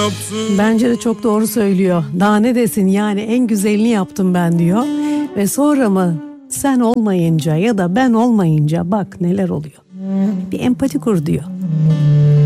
yaptım. Bence de çok doğru söylüyor. Daha ne desin, yani en güzelini yaptım ben diyor. Ve sonra mı sen olmayınca ya da ben olmayınca bak neler oluyor. Bir empati kur diyor.